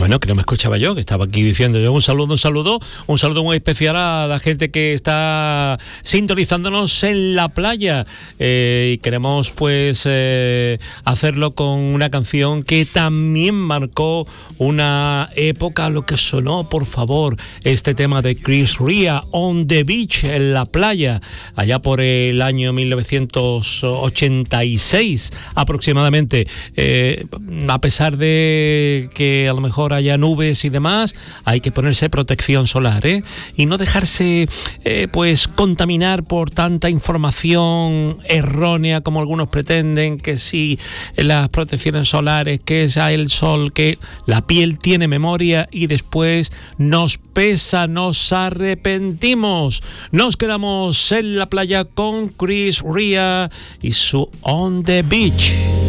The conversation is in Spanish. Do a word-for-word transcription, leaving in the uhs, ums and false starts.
Bueno, que no me escuchaba yo, que estaba aquí diciendo yo un saludo, un saludo, un saludo muy especial a la gente que está sintonizándonos en la playa. Eh, y queremos pues eh, hacerlo con una canción que también marcó una época, lo que sonó, por favor, este tema de Chris Rea, On the Beach, en la playa, allá por el año mil novecientos ochenta y seis aproximadamente. Eh, a pesar de que a lo mejor haya nubes y demás, hay que ponerse protección solar, ¿eh? Y no dejarse eh, pues contaminar por tanta información errónea como algunos pretenden, que si las protecciones solares, que es el sol, que la piel tiene memoria y después nos pesa, nos arrepentimos. Nos quedamos en la playa con Chris Rea y su On the Beach.